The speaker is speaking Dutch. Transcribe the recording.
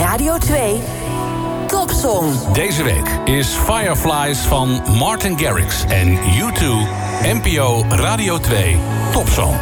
Radio 2 Topsong. Deze week is Fireflies van Martin Garrix en U2 NPO Radio 2 Topsong.